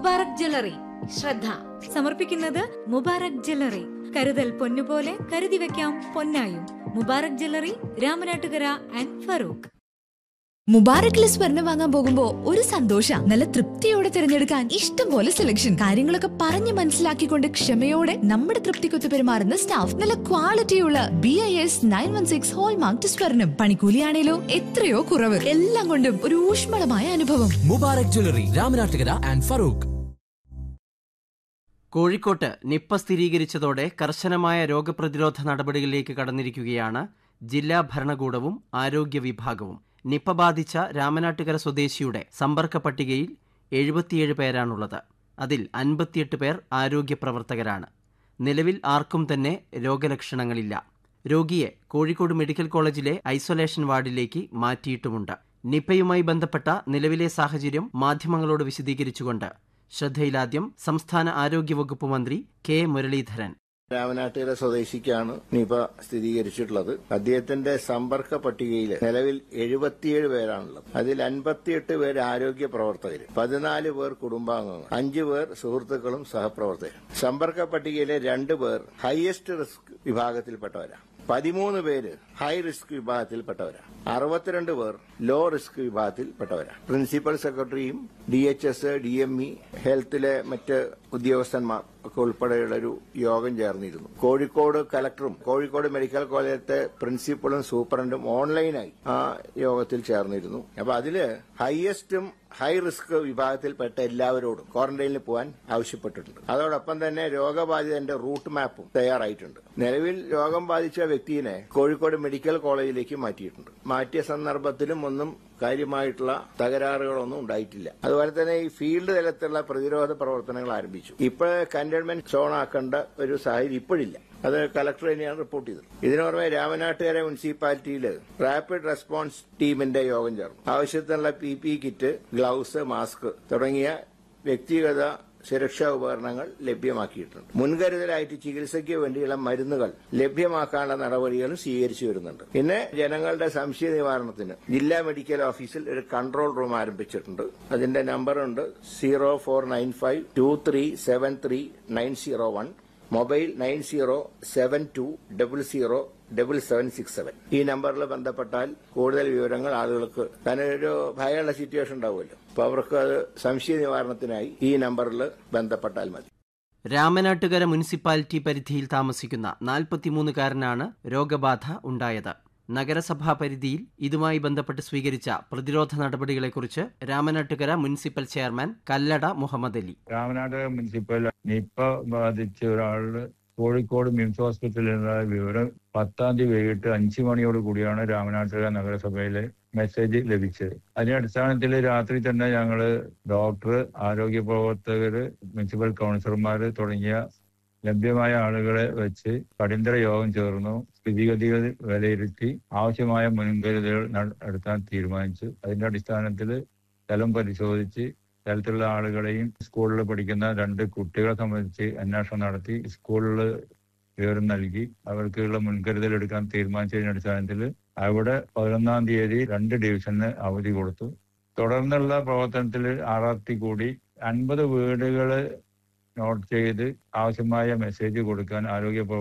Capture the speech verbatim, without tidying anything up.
Mubarak jewellery. ശ്രദ്ധ സമർപ്പിക്കുന്നത് Mubarak jewellery. കരുതൽ പൊന്നുപോലെ കരുതി വെക്കാം പൊന്നായും. Mubarak jewellery, Ramanattukara and Farooq. മുബാറക്കിലെ സ്വർണം വാങ്ങാൻ പോകുമ്പോ ഒരു സന്തോഷ. നല്ല തൃപ്തിയോടെ തിരഞ്ഞെടുക്കാൻ ഇഷ്ടം പോലെ സെലക്ഷൻ. കാര്യങ്ങളൊക്കെ പറഞ്ഞ് മനസ്സിലാക്കിക്കൊണ്ട് ക്ഷമയോടെ നമ്മുടെ തൃപ്തിക്കൊത്ത് പെരുമാറുന്ന സ്റ്റാഫ്. നല്ല ക്വാളിറ്റിയുള്ള B I S nine one six hallmark സ്വർണം. പണിക്കൂലിയാണേലോ എത്രയോ കുറവ്. എല്ലാം കൊണ്ടും ഒരു ഊഷ്മളമായ അനുഭവം. Mubarak jewellery, Ramanattukara and Farooq. കോഴിക്കോട്ട് നിപ്പ സ്ഥിരീകരിച്ചതോടെ കർശനമായ രോഗപ്രതിരോധ നടപടികളിലേക്ക് കടന്നിരിക്കുകയാണ് ജില്ലാ ഭരണകൂടവും ആരോഗ്യ വിഭാഗവും. നിപ്പ ബാധിച്ച രാമനാട്ടുകര സ്വദേശിയുടെ സമ്പർക്ക പട്ടികയിൽ എഴുപത്തിയേഴ് പേരാണുള്ളത്. അതിൽ അൻപത്തിയെട്ട് പേർ ആരോഗ്യ പ്രവർത്തകരാണ്. നിലവിൽ ആർക്കും തന്നെ രോഗലക്ഷണങ്ങളില്ല. രോഗിയെ കോഴിക്കോട് മെഡിക്കൽ കോളേജിലെ ഐസൊലേഷൻ വാർഡിലേക്ക് മാറ്റിയിട്ടുമുണ്ട്. നിപ്പയുമായി ബന്ധപ്പെട്ട നിലവിലെ സാഹചര്യം മാധ്യമങ്ങളോട് വിശദീകരിച്ചുകൊണ്ട് ശ്രദ്ധയിലാദ്യം സംസ്ഥാന ആരോഗ്യവകുപ്പ് മന്ത്രി കെ മുരളീധരൻ. രാമനാട്ടുകര സ്വദേശിക്കാണ് നിപ സ്ഥിരീകരിച്ചിട്ടുള്ളത്. അദ്ദേഹത്തിന്റെ സമ്പർക്ക പട്ടികയിൽ നിലവിൽ എഴുപത്തിയേഴ് പേരാണുള്ളത്. അതിൽ അൻപത്തിയെട്ട് പേര് ആരോഗ്യ പ്രവർത്തകർ, പതിനാല് പേർ കുടുംബാംഗങ്ങൾ, അഞ്ചു പേർ സുഹൃത്തുക്കളും സഹപ്രവർത്തകരും. സമ്പർക്ക പട്ടികയിലെ രണ്ടു പേർ ഹയസ്റ്റ് റിസ്ക് വിഭാഗത്തിൽപ്പെട്ടവരാണ്. പതിമൂന്ന് പേര് ഹൈ റിസ്ക് വിഭാഗത്തിൽപ്പെട്ടവരാണ്. അറുപത്തിരണ്ട് പേർ ലോ റിസ്ക് വിഭാഗത്തിൽപ്പെട്ടവരാണ്. പ്രിൻസിപ്പൽ സെക്രട്ടറിയും D H S, D M E, ഹെൽത്തിലെ മറ്റ് ഉദ്യോഗസ്ഥന്മാർ ഒക്കെ ഉൾപ്പെടെയുള്ള ഒരു യോഗം ചേർന്നിരുന്നു. കോഴിക്കോട് കലക്ടറും കോഴിക്കോട് മെഡിക്കൽ കോളേജിലത്തെ പ്രിൻസിപ്പളും സൂപ്രണ്ടും ഓൺലൈനായി ആ യോഗത്തിൽ ചേർന്നിരുന്നു. അപ്പൊ അതില് ഹയസ്റ്റും ഹൈ റിസ്ക് വിഭാഗത്തിൽപ്പെട്ട എല്ലാവരോടും ക്വാറന്റൈനിൽ പോകാൻ ആവശ്യപ്പെട്ടിട്ടുണ്ട്. അതോടൊപ്പം തന്നെ രോഗബാധിതന്റെ റൂട്ട് മാപ്പും തയ്യാറായിട്ടുണ്ട്. നിലവിൽ രോഗം ബാധിച്ച വ്യക്തിയെ കോഴിക്കോട് മെഡിക്കൽ കോളേജിലേക്ക് മാറ്റിയിട്ടുണ്ട്. മാറ്റിയ സന്ദർഭത്തിലും ഒന്നും കാര്യമായിട്ടുള്ള തകരാറുകളൊന്നും ഉണ്ടായിട്ടില്ല. അതുപോലെ തന്നെ ഈ ഫീൽഡ് തലത്തിലുള്ള പ്രതിരോധ പ്രവർത്തനങ്ങൾ ആരംഭിച്ചു. ഇപ്പോൾ കണ്ടെയ്ൻമെന്റ് സോൺ ആക്കേണ്ട ഒരു സാഹചര്യം ഇപ്പോഴില്ല. അത് കളക്ടർ തന്നെയാണ് റിപ്പോർട്ട് ചെയ്തത്. ഇതിനു പുറമെ രാമനാട്ടുകര മുനിസിപ്പാലിറ്റിയിൽ റാപ്പിഡ് റെസ്പോൺസ് ടീമിന്റെ യോഗം ചേർന്നു. ആവശ്യത്തിനുള്ള P P kit, gloves, mask തുടങ്ങിയ വ്യക്തിഗത സുരക്ഷാ ഉപകരണങ്ങൾ ലഭ്യമാക്കിയിട്ടുണ്ട്. മുൻകരുതലായിട്ട് ചികിത്സയ്ക്ക് വേണ്ടിയുള്ള മരുന്നുകൾ ലഭ്യമാക്കാനുള്ള നടപടികളും സ്വീകരിച്ചു വരുന്നുണ്ട്. പിന്നെ ജനങ്ങളുടെ സംശയ നിവാരണത്തിന് ജില്ലാ മെഡിക്കൽ ഓഫീസിൽ ഒരു കൺട്രോൾ റൂം ആരംഭിച്ചിട്ടുണ്ട്. അതിന്റെ നമ്പറുണ്ട് zero four nine five to three seven three nine zero one, mobile nine zero seven to double zero double seven six seven. ഈ നമ്പറിൽ ബന്ധപ്പെട്ടാൽ കൂടുതൽ വിവരങ്ങൾ ആളുകൾക്ക് തന്നൊരു ഭയമുള്ള സിറ്റുവേഷൻ ഉണ്ടാവുമല്ലോ, അപ്പൊ അവർക്ക് അത് സംശയ നിവാരണത്തിനായി ഈ നമ്പറിൽ ബന്ധപ്പെട്ടാൽ മതി. രാമനാട്ടുകര മുനിസിപ്പാലിറ്റി പരിധിയിൽ താമസിക്കുന്ന നാൽപ്പത്തിമൂന്നുകാരനാണ് രോഗബാധ ഉണ്ടായത്. നഗരസഭാ പരിധിയിൽ ഇതുമായി ബന്ധപ്പെട്ട് സ്വീകരിച്ച പ്രതിരോധ നടപടികളെക്കുറിച്ച് Ramanattukara municipal chairman Kallada Muhammad Ali. Ramanattukara municipal Nipah ബാധിച്ച ഒരാള് കോഴിക്കോട് മിംസ് ഹോസ്പിറ്റലിലുള്ള വിവരം പത്താം തീയതി വൈകിട്ട് അഞ്ചു മണിയോട് കൂടിയാണ് രാമനാട്ടുകര നഗരസഭയിലെ മെസ്സേജ് ലഭിച്ചത്. അതിന്റെ അടിസ്ഥാനത്തിൽ രാത്രി തന്നെ ഞങ്ങള് ഡോക്ടർ, ആരോഗ്യ പ്രവർത്തകര്, മുനിസിപ്പൽ കൗൺസിലർമാര് തുടങ്ങിയ ലഭ്യമായ ആളുകളെ വെച്ച് അടിയന്തര യോഗം ചേർന്നു. സ്ഥിതിഗതികൾ വിലയിരുത്തി ആവശ്യമായ മുൻകരുതലുകൾ എടുത്താൻ തീരുമാനിച്ചു. അതിന്റെ അടിസ്ഥാനത്തിൽ സ്ഥലം പരിശോധിച്ച് സ്ഥലത്തുള്ള ആളുകളെയും സ്കൂളിൽ പഠിക്കുന്ന രണ്ട് കുട്ടികളെ സംബന്ധിച്ച് അന്വേഷണം നടത്തി സ്കൂളിൽ വിവരം നൽകി അവർക്കുള്ള മുൻകരുതൽ എടുക്കാൻ തീരുമാനിച്ചതിന്റെ അടിസ്ഥാനത്തിൽ അവിടെ പതിനൊന്നാം തീയതി രണ്ട് ഡിവിഷന് അവധി കൊടുത്തു. തുടർന്നുള്ള പ്രവർത്തനത്തിൽ ആർ ആർ ടി കൂടി അൻപത് വീടുകൾ നോട്ട് ചെയ്ത് ആവശ്യമായ മെസ്സേജ് കൊടുക്കാൻ ആരോഗ്യ